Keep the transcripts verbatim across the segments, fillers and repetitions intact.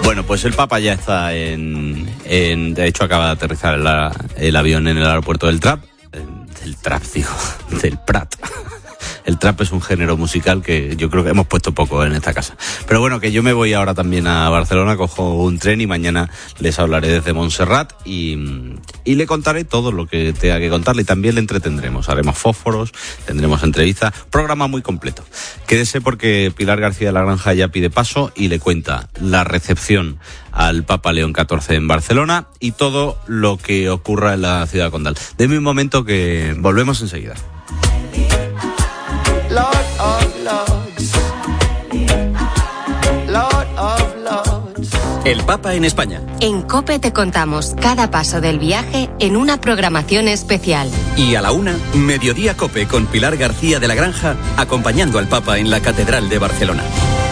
Bueno, pues el Papa ya está en... en de hecho, acaba de aterrizar el, el avión en el aeropuerto del Trap. Del Trap, digo, del Prat. El trap es un género musical que yo creo que hemos puesto poco en esta casa. Pero bueno, que yo me voy ahora también a Barcelona, cojo un tren y mañana les hablaré desde Montserrat y, y le contaré todo lo que tenga que contarle y también le entretendremos. Haremos fósforos, tendremos entrevistas, programa muy completo. Quédese porque Pilar García de la Granja ya pide paso y le cuenta la recepción al Papa León catorce en Barcelona y todo lo que ocurra en la ciudad condal. Deme un momento que volvemos enseguida. Lord of Lords, Lord of Lords. El Papa en España. En COPE te contamos cada paso del viaje en una programación especial. Y a la una, Mediodía COPE con Pilar García de la Granja, acompañando al Papa en la Catedral de Barcelona.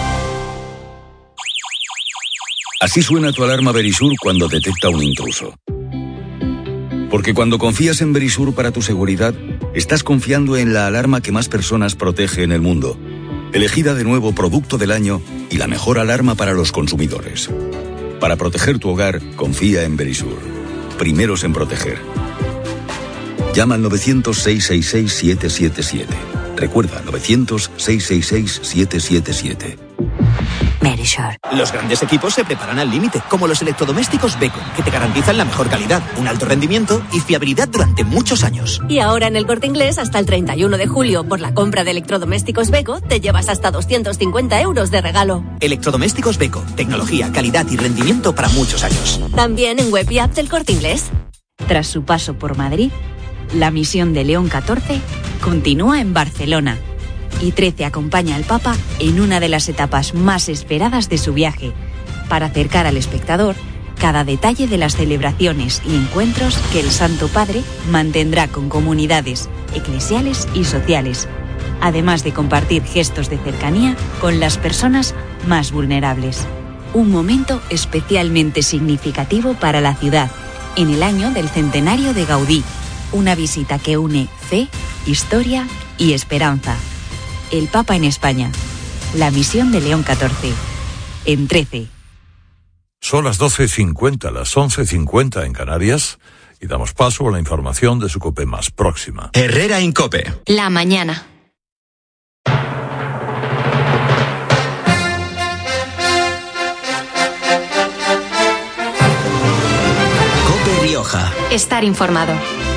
Así suena tu alarma Verisur cuando detecta un intruso. Porque cuando confías en Verisur para tu seguridad, estás confiando en la alarma que más personas protege en el mundo. Elegida de nuevo Producto del Año y la mejor alarma para los consumidores. Para proteger tu hogar, confía en Verisur. Primeros en proteger. Llama al novecientos, seiscientos sesenta y seis, siete siete siete. Recuerda, novecientos, seiscientos sesenta y seis, siete siete siete. Verisur. Los grandes equipos se preparan al límite, como los electrodomésticos Beko, que te garantizan la mejor calidad, un alto rendimiento y fiabilidad durante muchos años. Y ahora en El Corte Inglés, hasta el treinta y uno de julio, por la compra de electrodomésticos Beko, te llevas hasta doscientos cincuenta euros de regalo. Electrodomésticos Beko, tecnología, calidad y rendimiento para muchos años. También en web y app del Corte Inglés. Tras su paso por Madrid, la misión de León catorce continúa en Barcelona. Y trece acompaña al Papa en una de las etapas más esperadas de su viaje, para acercar al espectador cada detalle de las celebraciones y encuentros que el Santo Padre mantendrá con comunidades eclesiales y sociales, además de compartir gestos de cercanía con las personas más vulnerables. Un momento especialmente significativo para la ciudad, en el año del centenario de Gaudí, una visita que une fe, historia y esperanza. El Papa en España. La misión de León catorce. En trece. Son las doce cincuenta, las once cincuenta en Canarias, y damos paso a la información de su COPE más próxima. Herrera en COPE. La mañana. COPE Rioja. Estar informado.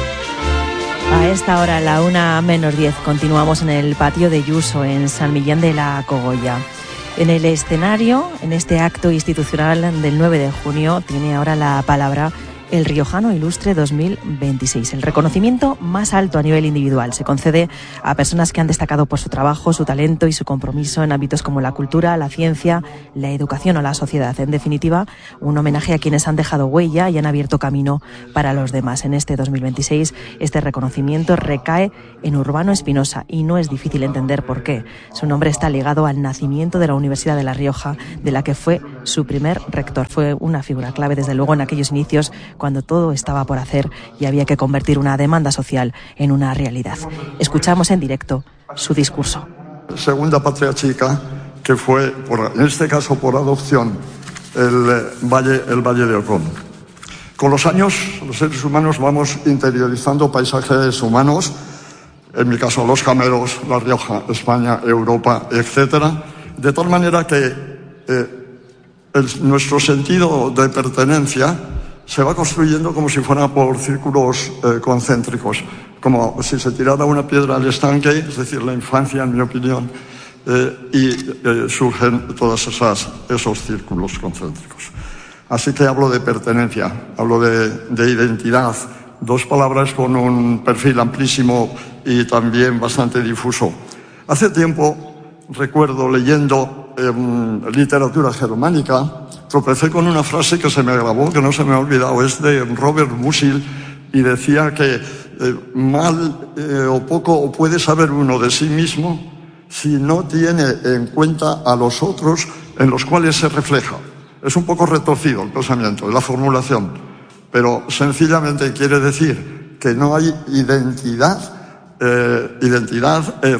A esta hora, a la una menos diez, continuamos en el patio de Yuso, en San Millán de la Cogolla. En el escenario, en este acto institucional del nueve de junio, tiene ahora la palabra el Riojano Ilustre dos mil veintiséis. El reconocimiento más alto a nivel individual se concede a personas que han destacado por su trabajo, su talento y su compromiso en ámbitos como la cultura, la ciencia, la educación o la sociedad. En definitiva, un homenaje a quienes han dejado huella y han abierto camino para los demás. En este dos mil veintiséis, este reconocimiento recae en Urbano Espinosa y no es difícil entender por qué. Su nombre está ligado al nacimiento de la Universidad de La Rioja, de la que fue su primer rector. Fue una figura clave, desde luego, en aquellos inicios, cuando todo estaba por hacer y había que convertir una demanda social en una realidad. Escuchamos en directo su discurso. Segunda patria chica, que fue, por, en este caso por adopción, el, eh, valle, el Valle de Ocón. Con los años, los seres humanos vamos interiorizando paisajes humanos, en mi caso los Jameros, La Rioja, España, Europa, etcétera, de tal manera que eh, el, nuestro sentido de pertenencia se va construyendo como si fuera por círculos eh, concéntricos, como si se tirara una piedra al estanque, es decir, la infancia, en mi opinión, eh, y eh, surgen todos esos círculos concéntricos. Así que hablo de pertenencia, hablo de, de identidad, dos palabras con un perfil amplísimo y también bastante difuso. Hace tiempo, recuerdo leyendo eh, literatura germánica, tropecé con una frase que se me grabó, que no se me ha olvidado, es de Robert Musil, y decía que eh, mal eh, o poco puede saber uno de sí mismo si no tiene en cuenta a los otros en los cuales se refleja. Es un poco retorcido el pensamiento, la formulación, pero sencillamente quiere decir que no hay identidad, eh, identidad eh,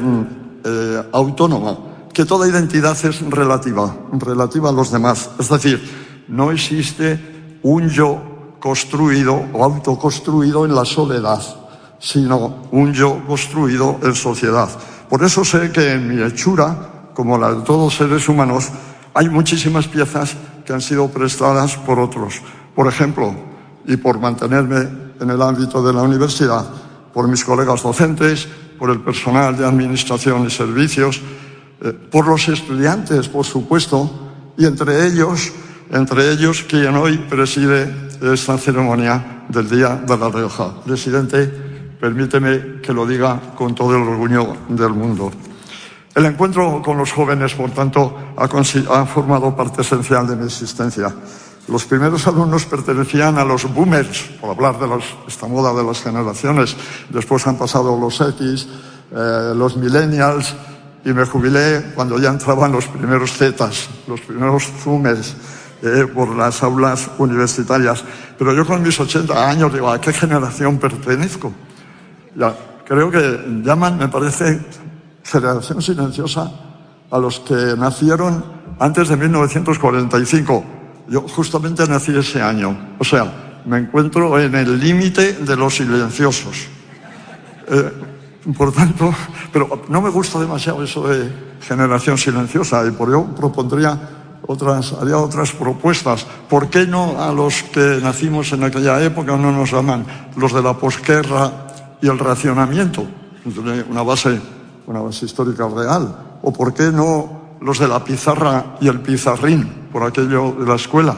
eh, autónoma, que toda identidad es relativa, relativa a los demás. Es decir, no existe un yo construido o autoconstruido en la soledad, sino un yo construido en sociedad. Por eso sé que en mi hechura, como la de todos seres humanos, hay muchísimas piezas que han sido prestadas por otros. Por ejemplo, y por mantenerme en el ámbito de la universidad, por mis colegas docentes, por el personal de administración y servicios, eh, por los estudiantes, por supuesto, y entre ellos, entre ellos quien hoy preside esta ceremonia del Día de La Rioja. Presidente, permíteme que lo diga con todo el orgullo del mundo. El encuentro con los jóvenes, por tanto, ha, ha formado parte esencial de mi existencia. Los primeros alumnos pertenecían a los boomers, por hablar de los, esta moda de las generaciones. Después han pasado los X, eh, los millennials, y me jubilé cuando ya entraban los primeros Zetas, los primeros zoomers, eh, por las aulas universitarias. Pero yo con mis ochenta años digo, ¿a qué generación pertenezco? Ya, creo que llaman, me parece, generación silenciosa a los que nacieron antes de mil novecientos cuarenta y cinco. Yo justamente nací ese año. O sea, me encuentro en el límite de los silenciosos. Eh, por tanto, pero no me gusta demasiado eso de generación silenciosa y por ello propondría otras, haría otras propuestas. ¿Por qué no a los que nacimos en aquella época no nos llaman los de la posguerra y el racionamiento? Una base, una base histórica real. ¿O por qué no los de la pizarra y el pizarrín, por aquello de la escuela?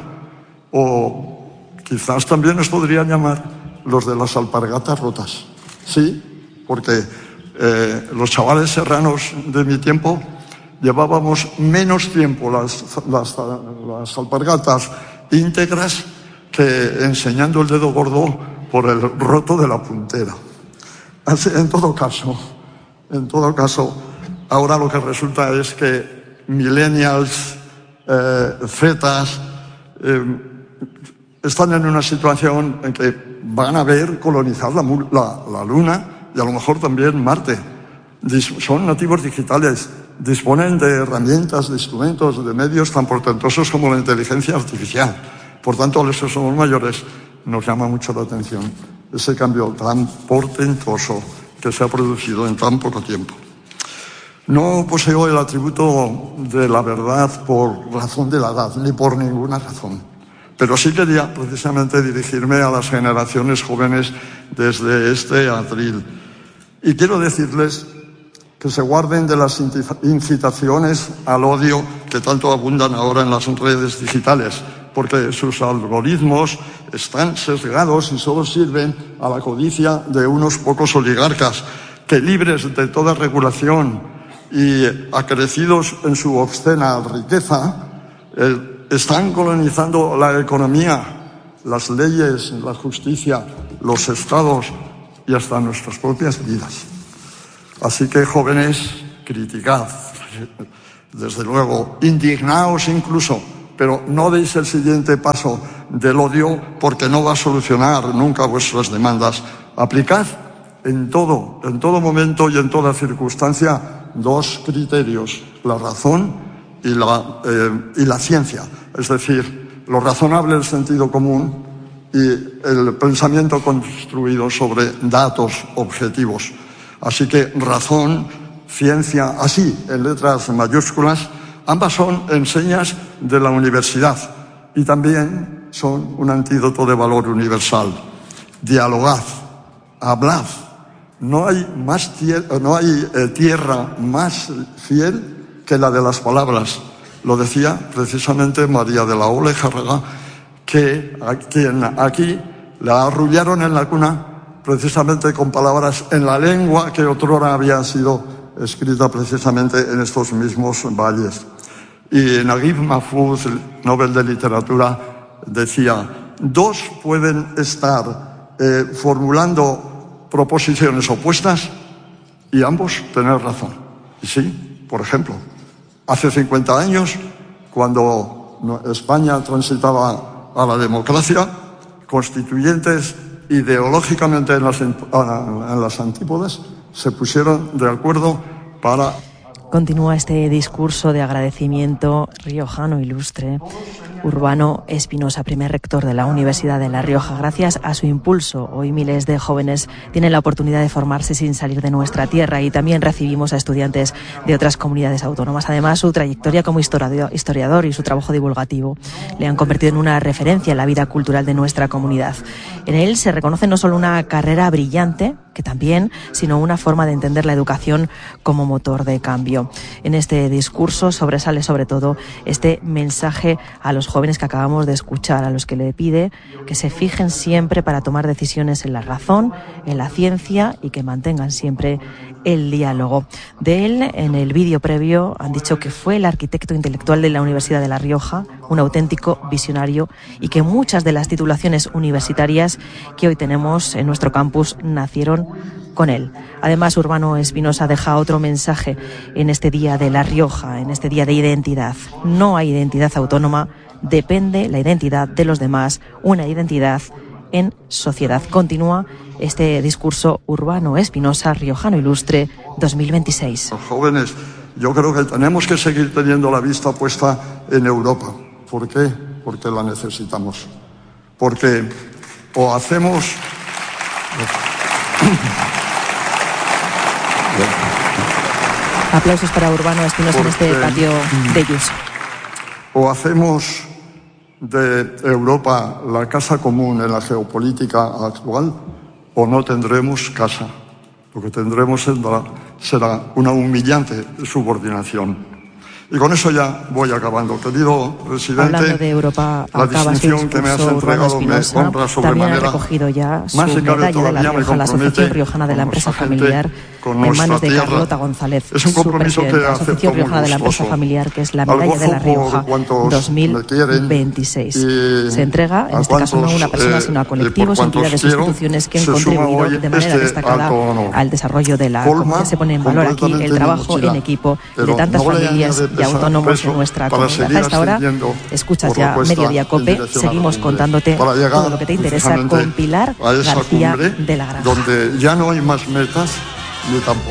O quizás también nos podrían llamar los de las alpargatas rotas. Sí, porque eh, los chavales serranos de mi tiempo llevábamos menos tiempo las, las, las alpargatas íntegras que enseñando el dedo gordo por el roto de la puntera. Así, en todo caso, en todo caso, ahora lo que resulta es que millennials, eh, zetas, eh, están en una situación en que van a ver colonizar la, la, la Luna y a lo mejor también Marte. Dis- son nativos digitales, disponen de herramientas, de instrumentos, de medios tan portentosos como la inteligencia artificial. Por tanto, a los que somos mayores nos llama mucho la atención ese cambio tan portentoso que se ha producido en tan poco tiempo. No poseo el atributo de la verdad por razón de la edad, ni por ninguna razón. Pero sí quería precisamente dirigirme a las generaciones jóvenes desde este atril. Y quiero decirles que se guarden de las incitaciones al odio que tanto abundan ahora en las redes digitales, porque sus algoritmos están sesgados y solo sirven a la codicia de unos pocos oligarcas que, libres de toda regulación y acrecidos en su obscena riqueza, eh, están colonizando la economía, las leyes, la justicia, los estados y hasta nuestras propias vidas. Así que, jóvenes, criticad, desde luego, indignaos incluso, pero no deis el siguiente paso del odio porque no va a solucionar nunca vuestras demandas. Aplicad en todo, en todo momento y en toda circunstancia dos criterios, la razón y la, eh, y la ciencia, es decir, lo razonable, el sentido común y el pensamiento construido sobre datos objetivos. Así que razón, ciencia, así, en letras mayúsculas, ambas son enseñas de la universidad y también son un antídoto de valor universal. Dialogad, hablad. No hay, más tier- no hay eh, tierra más fiel que la de las palabras. Lo decía precisamente María de la Olejárraga, que a quien aquí la arrullaron en la cuna precisamente con palabras en la lengua que otrora había sido escrita precisamente en estos mismos valles. Y Naguib Mahfouz, el Nobel de Literatura, decía, dos pueden estar eh, formulando proposiciones opuestas y ambos tener razón. Y sí, por ejemplo, hace cincuenta años, cuando España transitaba a la democracia, constituyentes ideológicamente en las, en las antípodas se pusieron de acuerdo para... Continúa este discurso de agradecimiento riojano ilustre Urbano Espinosa, primer rector de la Universidad de La Rioja. Gracias a su impulso, hoy miles de jóvenes tienen la oportunidad de formarse sin salir de nuestra tierra, y también recibimos a estudiantes de otras comunidades autónomas. Además, su trayectoria como historiador y su trabajo divulgativo le han convertido en una referencia en la vida cultural de nuestra comunidad. En él se reconoce no solo una carrera brillante, que también, sino una forma de entender la educación como motor de cambio. En este discurso sobresale sobre todo este mensaje a los jóvenes que acabamos de escuchar, a los que le pide que se fijen siempre para tomar decisiones en la razón, en la ciencia, y que mantengan siempre el diálogo. De él, en el vídeo previo, han dicho que fue el arquitecto intelectual de la Universidad de La Rioja, un auténtico visionario, y que muchas de las titulaciones universitarias que hoy tenemos en nuestro campus nacieron con él. Además, Urbano Espinosa deja otro mensaje en este día de La Rioja, en este día de identidad. No hay identidad autónoma, depende la identidad de los demás, una identidad en sociedad. Continúa este discurso Urbano Espinosa, riojano ilustre, dos mil veintiséis. Los jóvenes, yo creo que tenemos que seguir teniendo la vista puesta en Europa. ¿Por qué? Porque la necesitamos. Porque o hacemos... Aplausos para Urbano Espinosa en este patio de Yuso. O hacemos de Europa la casa común en la geopolítica actual, o no tendremos casa. Lo que tendremos será, será una humillante subordinación. Y con eso ya voy acabando. Querido presidente, hablando de Europa, la distinción que me has entregado me honra sobremanera. También ha recogido ya su medalla de La Rioja, la Asociación Riojana de la Empresa Familiar, en manos de Carlota González, es un compromiso su que la Asociación Riojana de la Empresa Familiar, que es la medalla de La Rioja dos mil veintiséis. Se entrega, en este caso no a una persona, sino a colectivos, entidades e instituciones que han contribuido de manera destacada al desarrollo de la comunidad. Se pone en valor aquí el trabajo en equipo de tantas familias y autónomos en nuestra comunidad. A esta hora escuchas ya Mediodía Cope. Seguimos contándote todo lo que te interesa con Pilar García de la Granja. Donde ya no hay más metas ni tampoco